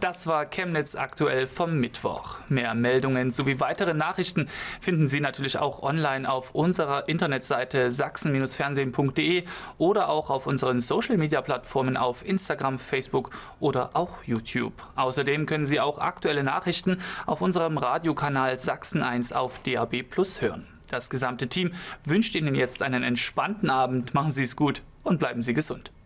Das war Chemnitz aktuell vom Mittwoch. Mehr Meldungen sowie weitere Nachrichten finden Sie natürlich auch online auf unserer Internetseite sachsen-fernsehen.de oder auch auf unseren Social-Media-Plattformen auf Instagram, Facebook oder auch YouTube. Außerdem können Sie auch aktuelle Nachrichten auf unserem Radiokanal Sachsen 1 auf DAB+ hören. Das gesamte Team wünscht Ihnen jetzt einen entspannten Abend. Machen Sie es gut und bleiben Sie gesund.